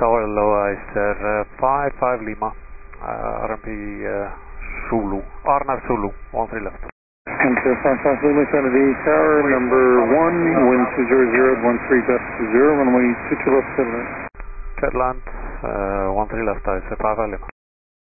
Tower Loa Easter 55 Lima, RMP Zulu, Arnav Zulu, 13 left. Enter 55 Lima, Kennedy Tower, number 1, wind 200 at 13.0, runway 22 left, Catland. Catland, 13 left, 55 Lima.